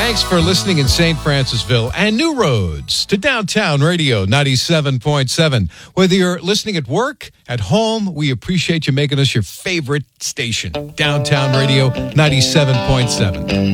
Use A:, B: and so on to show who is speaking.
A: Thanks for listening in St. Francisville and New Roads to Downtown Radio 97.7. Whether you're listening at work, at home, we appreciate you making us your favorite station. Downtown Radio 97.7.